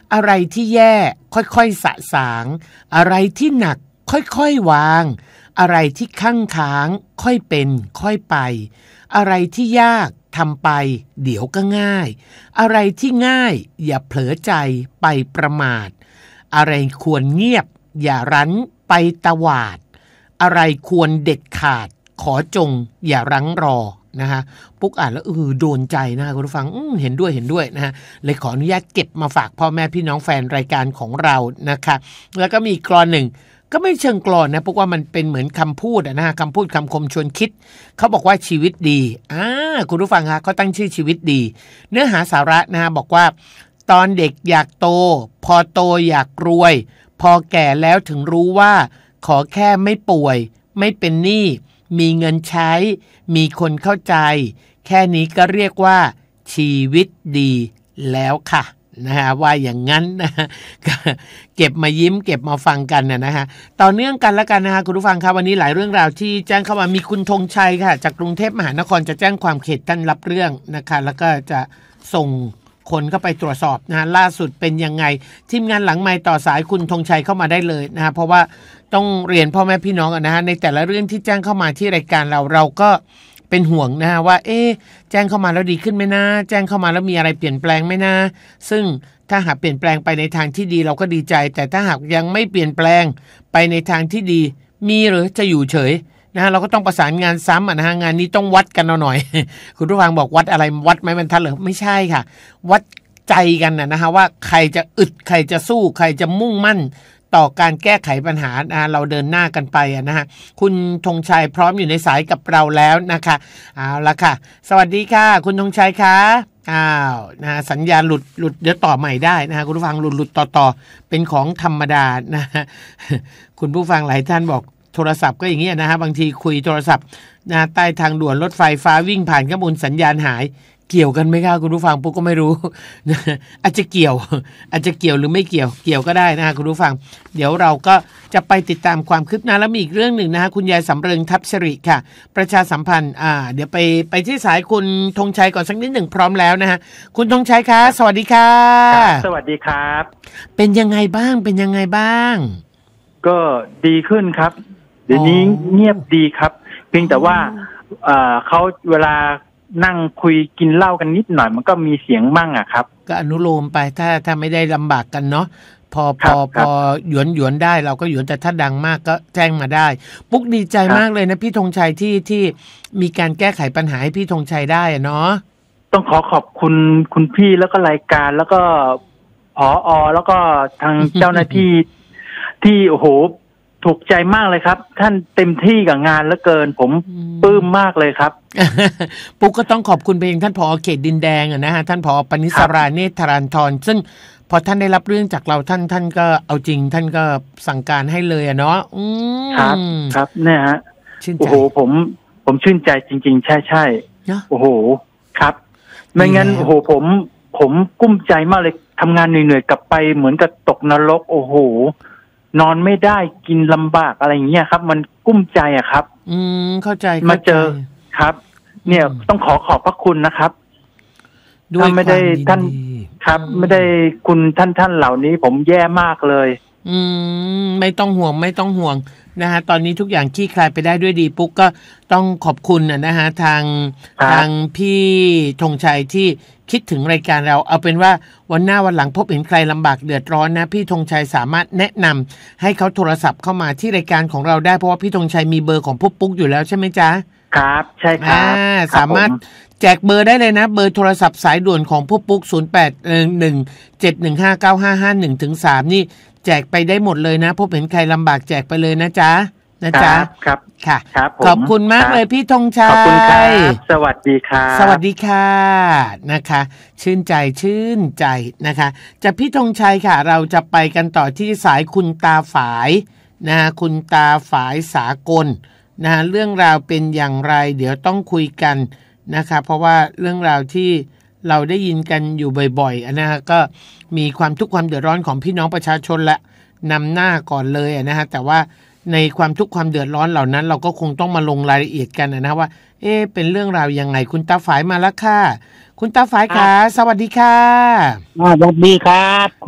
อะไรที่แย่ค่อยๆสะสางอะไรที่หนักค่อยๆวางอะไรที่ข้างค้างค่อยเป็นค่อยไปอะไรที่ยากทำไปเดี๋ยวก็ง่ายอะไรที่ง่ายอย่าเผลอใจไปประมาทอะไรควรเงียบอย่ารั้นไปตวาดอะไรควรเด็ดขาดขอจงอย่ารั้งรอนะฮะปุ๊กอ่านแล้วโดนใจนะคุณผู้ฟังเห็นด้วยนะฮะเลยขออนุญาตเก็บมาฝากพ่อแม่พี่น้องแฟนรายการของเรานะคะแล้วก็มีกลอนหนึ่งก็ไม่เชิงกลอนนะพวกว่ามันเป็นเหมือนคำพูดนะฮะคำพูดคำคมชวนคิดเขาบอกว่าชีวิตดีคุณผู้ฟังฮะเขาตั้งชื่อชีวิตดีเนื้อหาสาระนะฮะบอกว่าตอนเด็กอยากโตพอโตอยากรวยพอแก่แล้วถึงรู้ว่าขอแค่ไม่ป่วยไม่เป็นหนี้มีเงินใช้มีคนเข้าใจแค่นี้ก็เรียกว่าชีวิตดีแล้วค่ะนะฮะว่าอย่างนั้นนะฮะเก็บมายิ้มเก็บมาฟังกันนะฮะต่อเนื่องกันแล้วกันนะฮะคุณผู้ฟังครับวันนี้หลายเรื่องราวที่แจ้งเข้ามามีคุณธงชัยค่ะจากกรุงเทพมหานครจะแจ้งความเขตท่านรับเรื่องนะคะแล้วก็จะส่งคนเข้าไปตรวจสอบนะฮะล่าสุดเป็นยังไงทีมงานหลังไมค์ต่อสายคุณธงชัยเข้ามาได้เลยนะฮะเพราะว่าต้องเรียนพ่อแม่พี่น้องนะฮะในแต่ละเรื่องที่แจ้งเข้ามาที่รายการเราก็เป็นห่วงนะฮะว่าแจ้งเข้ามาแล้วดีขึ้นไหมนะแจ้งเข้ามาแล้วมีอะไรเปลี่ยนแปลงไหมนะซึ่งถ้าหากเปลี่ยนแปลงไปในทางที่ดีเราก็ดีใจแต่ถ้าหากยังไม่เปลี่ยนแปลงไปในทางที่ดีมีหรือจะอยู่เฉยนะฮะเราก็ต้องประสานงานซ้ำนะฮะงานนี้ต้องวัดกันหน่อย คุณผู้ฟังบอกวัดอะไรวัดไหมบรรทัดเหรอไม่ใช่ค่ะวัดใจกันนะฮะว่าใครจะอึดใครจะสู้ใครจะมุ่งมั่นต่อการแก้ไขปัญหาเราเดินหน้ากันไปนะฮะคุณธงชัยพร้อมอยู่ในสายกับเราแล้วนะคะเอาละค่ะสวัสดีค่ะคุณธงชัยคะนะสัญญาณหลุดเดี๋ยวต่อใหม่ได้นะฮะคุณผู้ฟังหลุดต่อเป็นของธรรมดานะฮะคุณผู้ฟังหลายท่านบอกโทรศัพท์ก็อย่างเงี้ยนะฮะบางทีคุยโทรศัพท์นะใต้ทางด่วนรถไฟฟ้าวิ่งผ่านข้างบนสัญญาณหายเกี่ยวกันไหมครับคุณผู้ฟังปุ๊กก็ไม่รู้อาจจะเกี่ยวหรือไม่เกี่ยวก็ได้นะคุณผู้ฟังเดี๋ยวเราก็จะไปติดตามความคืบหน้าแล้วมีอีกเรื่องหนึ่งนะฮะคุณยายสำเริงทับสิริค่ะประชาสัมพันธ์เดี๋ยวไปที่สายคุณธงชัยก่อนสักนิดหนึ่งพร้อมแล้วนะฮะคุณธงชัยคะสวัสดีค่ะสวัสดีครับเป็นยังไงบ้างก็ดีขึ้นครับเดี๋ยวนี้เงียบดีครับเพียงแต่ว่าเขาเวลานั่งคุยกินเหล้ากันนิดหน่อยมันก็มีเสียงมั่งครับก็อนุโลมไปถ้าไม่ได้ลำบากกันเนาะพอหยวนได้เราก็หยวนแต่ถ้าดังมากก็แจ้งมาได้ปุ๊กดีใจมากเลยนะพี่ธงชัยที่มีการแก้ไขปัญหาให้พี่ธงชัยได้เนาะต้องขอบคุณพี่แล้วก็รายการแล้วก็ผอ.แล้วก็ทางเจ้าหน้าที่ที่โอ้โหถูกใจมากเลยครับท่านเต็มที่กับงานเหลือเกินผมปลื้มมากเลยครับปุ๊กก็ต้องขอบคุณไปยังท่านผอ.เขตดินแดงนะฮะท่านผอ.ปณิสราเนตรานทรซึ่งพอท่านได้รับเรื่องจากเราท่านก็เอาจริงท่านก็สั่งการให้เลยเนาะครับเนี่ยฮะโอ้โหผมชื่นใจจริงๆใช่โอ้โหครับไม่งั้นโอ้โหผมกุ้มใจมากเลยทำงานเหนื่อยๆกลับไปเหมือนกับตกนรกโอ้โหนอนไม่ได้กินลำบากอะไรอย่างเงี้ยครับมันกุ้มใจครับเข้าใจมาเจอครับเนี่ยต้องขอบพระคุณนะครับถ้าไม่ได้ท่านครับไม่ได้คุณท่านเหล่านี้ผมแย่มากเลยไม่ต้องห่วงนะฮะตอนนี้ทุกอย่างคลี่คลายไปได้ด้วยดีปุ๊กก็ต้องขอบคุณนะฮะทางพี่ธงชัยที่คิดถึงรายการเราเอาเป็นว่าวันหน้าวันหลังพบเห็นใครลำบากเดือดร้อนนะพี่ธงชัยสามารถแนะนำให้เขาโทรศัพท์เข้ามาที่รายการของเราได้เพราะว่าพี่ธงชัยมีเบอร์ของปุ๊กอยู่แล้วใช่ไหมจ๊ะครับใช่ครับสามารถแจกเบอร์ได้เลยนะเบอร์โทรศัพท์สายด่วนของปุ๊ก0817159551-3นี่แจกไปได้หมดเลยนะพบเห็นใครลำบากแจกไปเลยนะจ๊ะครับค่ะขอบคุณมากเลยพี่ธงชัยขอบคุณครับสวัสดีครับสวัสดีค่ะนะคะชื่นใจนะคะจากพี่ธงชัยค่ะเราจะไปกันต่อที่สายคุณตาฝายนะฮะคุณตาฝายสากลนะฮะเรื่องราวเป็นอย่างไรเดี๋ยวต้องคุยกันนะคะเพราะว่าเรื่องราวที่เราได้ยินกันอยู่บ่อยๆนะฮะก็มีความทุกข์ความเดือดร้อนของพี่น้องประชาชนละนำหน้าก่อนเลยนะฮะแต่ว่าในความทุกข์ความเดือดร้อนเหล่านั้นเราก็คงต้องมาลงรายละเอียดกันนะว่าเป็นเรื่องราวยังไงคุณตาฝายมาแล้วค่ะคุณตาฝายค่ะสวัสดีค่ะสวัสดีครับ